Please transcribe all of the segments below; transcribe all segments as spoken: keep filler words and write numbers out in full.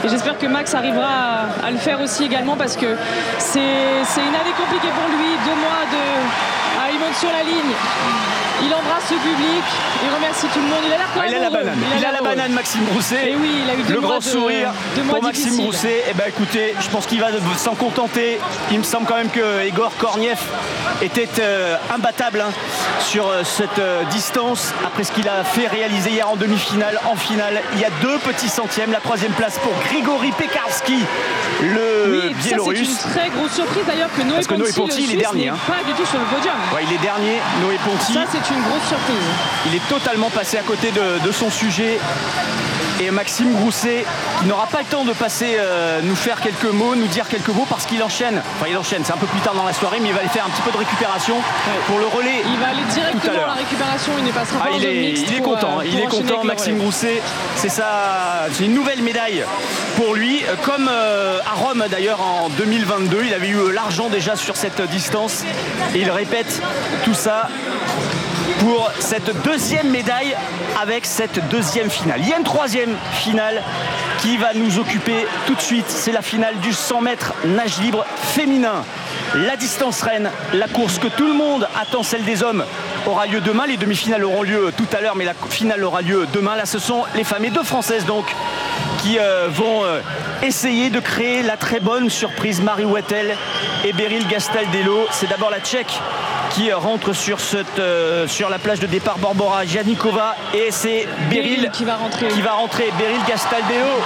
et j'espère que Max arrivera à, à le faire aussi également, parce que c'est une année compliquée pour lui. Deux mois de... Ah, il monte sur la ligne, il embrasse le public, il remercie tout le monde. Il a l'air ah, il a la banane, il a, il a la banane Maxime Grousset. Et oui, il a eu deux le mois grand de, sourire pour Maxime difficiles. Grousset. Et eh ben écoutez, je pense qu'il va s'en contenter. Il me semble quand même que Igor Korniev était euh, imbattable hein, sur euh, cette euh, distance après ce qu'il a fait réaliser hier en demi-finale. En finale, il y a deux petits centièmes. La troisième place pour Grigory Pekarski, le oui, Biélorusse. C'est une très grosse surprise d'ailleurs que Noé Parce que Ponty, Noé Ponty, le il est Suisse, dernier. Hein. Pas du tout sur le podium. Ouais, il est dernier, Noé Ponty. Ça, c'est une grosse surprise. Il est totalement passé à côté de, de son sujet. Et Maxime Grousset, qui n'aura pas le temps de passer, euh, nous faire quelques mots, nous dire quelques mots, parce qu'il enchaîne. Enfin, il enchaîne, c'est un peu plus tard dans la soirée, mais il va aller faire un petit peu de récupération ouais. pour le relais. Il va aller directement à, à la récupération, il ne passera ah, pas il en est, mixte. Il est pour, content, euh, il est content, Maxime Grousset. C'est ça, c'est une nouvelle médaille pour lui. Comme euh, à Rome d'ailleurs en deux mille vingt-deux, il avait eu l'argent déjà sur cette distance. Et il répète tout ça pour cette deuxième médaille avec cette deuxième finale. Il y a une troisième finale qui va nous occuper tout de suite. C'est la finale du cent mètres nage libre féminin. La distance reine, la course que tout le monde attend, celle des hommes, aura lieu demain. Les demi-finales auront lieu tout à l'heure, mais la finale aura lieu demain. Là, ce sont les femmes et deux françaises donc qui euh, vont euh, essayer de créer la très bonne surprise. Marie Wettel et Beryl Gastaldello. C'est d'abord la Tchèque qui rentre sur, cette, euh, sur la plage de départ, Barbora Janikova, et c'est Beryl qui va rentrer. Qui va rentrer. Beryl Gastaldello.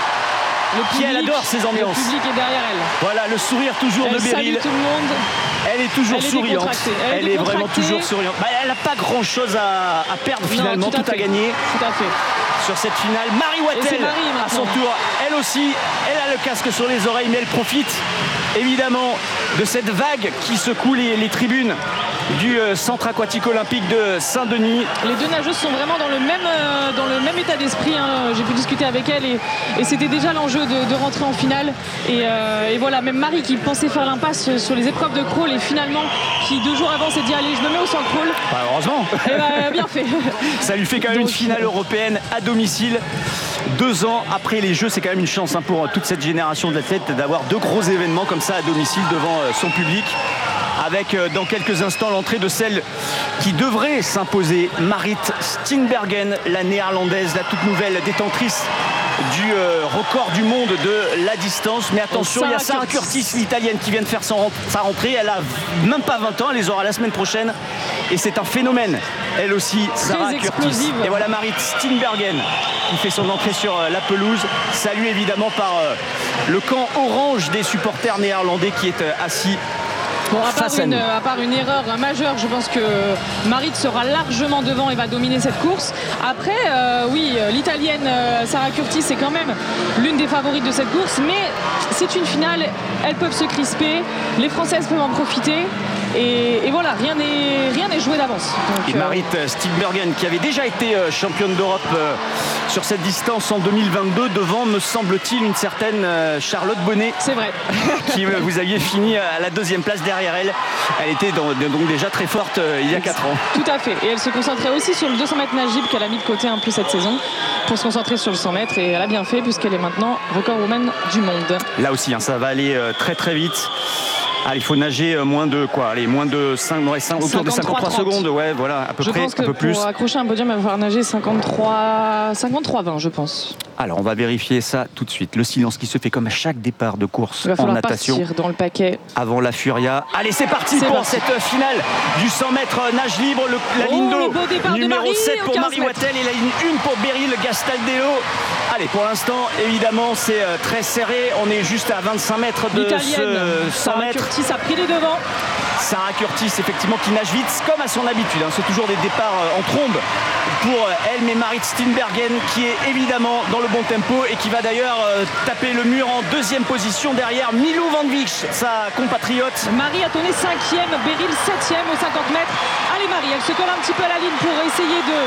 Le public, qui elle adore ces ambiances. Le public est derrière elle. Voilà, le sourire toujours elle de Beryl. Salue tout le monde. Elle est toujours elle est souriante. Elle, elle est, est vraiment toujours souriante. Bah, elle n'a pas grand chose à, à perdre non, finalement, tout, tout à, à gagner. Tout à fait. Sur cette finale, Marie Wettel à son tour, elle aussi, elle a le casque sur les oreilles, mais elle profite évidemment de cette vague qui secoue les, les tribunes du euh, centre aquatique olympique de Saint-Denis. Les deux nageuses sont vraiment dans le même, euh, dans le même état d'esprit. Hein. J'ai pu discuter avec elles et, et c'était déjà l'enjeu de, de rentrer en finale. Et, euh, et voilà, même Marie qui pensait faire l'impasse sur les épreuves de crawl et finalement qui deux jours avant s'est dit allez, je me mets au centre crawl. Bah, heureusement. Et bah, bien fait. Ça lui fait quand même Donc, une finale européenne à domicile. Deux ans après les Jeux, c'est quand même une chance hein, pour toute cette génération d'athlètes d'avoir deux gros événements comme ça à domicile devant euh, son public. Avec euh, dans quelques instants l'entrée de celle qui devrait s'imposer, Marit Steenbergen, la néerlandaise, la toute nouvelle détentrice du euh, record du monde de la distance. Mais attention, il y a Sarah Curtis, l'italienne, qui vient de faire son, sa rentrée. Elle a même pas vingt ans, elle les aura la semaine prochaine. Et c'est un phénomène, elle aussi, Sarah Curtis. Et voilà Marit Steenbergen qui fait son entrée sur euh, la pelouse. Saluée évidemment par euh, le camp orange des supporters néerlandais qui est euh, assis. Bon, à, part une, à part une erreur majeure, je pense que Marit sera largement devant et va dominer cette course. Après, euh, oui, l'italienne euh, Sarah Curtis est quand même l'une des favorites de cette course, mais c'est une finale, elles peuvent se crisper, les Françaises peuvent en profiter. Et, et voilà, rien n'est rien n'est joué d'avance. Et Marit euh... Steenbergen qui avait déjà été euh, championne d'Europe euh, sur cette distance en deux mille vingt-deux devant, me semble-t-il, une certaine euh, Charlotte Bonnet. C'est vrai. Qui euh, vous aviez fini à la deuxième place derrière elle. Elle était dans, donc déjà très forte euh, il y a quatre ans. Tout à fait. Et elle se concentrait aussi sur le deux cents mètres nage libre qu'elle a mis de côté un peu cette saison pour se concentrer sur le cent mètres. Et elle a bien fait puisqu'elle est maintenant record woman du monde. Là aussi, hein, ça va aller euh, très très vite. Ah, il faut nager moins de quoi allez, moins de cinq, cinq, autour de cinquante-trois secondes, ouais, voilà, à peu je près, pense que un peu pour plus. accrocher un podium, il va falloir nager cinquante-trois vingt, je pense. Alors, on va vérifier ça tout de suite. Le silence qui se fait comme à chaque départ de course il va en natation. Partir dans le paquet. Avant la Furia. Allez, c'est parti c'est pour parti. Cette finale du cent mètres nage libre. Le, la oh, ligne d'eau numéro Marie, sept pour Marie Wettel et la ligne un pour Beryl Gastaldello. Allez, pour l'instant, évidemment, c'est très serré. On est juste à vingt-cinq mètres de ce cent mètres. Curtis a pris les devants. Sarah Curtis, effectivement, qui nage vite, comme à son habitude. Hein. C'est toujours des départs en trombe pour elle, mais Marit Steenbergen, qui est évidemment dans le bon tempo et qui va d'ailleurs euh, taper le mur en deuxième position derrière Milou Van Wyk, sa compatriote. Marie a tourné cinquième, Beryl septième aux cinquante mètres. Allez Marie, elle se colle un petit peu à la ligne pour essayer de...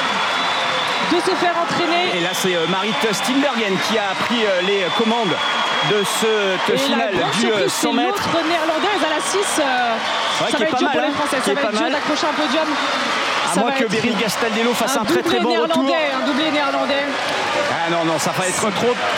de se faire entraîner. Et là c'est euh, Marit Steenbergen qui a pris euh, les commandes de ce finale du euh, cent mètres. L'autre néerlandaise à la six, euh, ouais, ça va être dur pour les Français, ça va être dur d'accrocher un podium. À moins que Beryl Gastaldello fasse un, un très très bon retour. Un doublé néerlandais. Ah non, non, ça va être trop